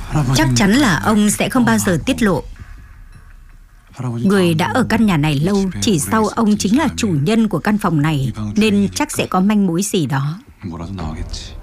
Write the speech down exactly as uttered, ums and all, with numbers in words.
Chắc chắn là ông sẽ không bao giờ tiết lộ. Người đã ở căn nhà này lâu, chỉ sau ông chính là chủ nhân của căn phòng này, nên chắc sẽ có manh mối gì đó.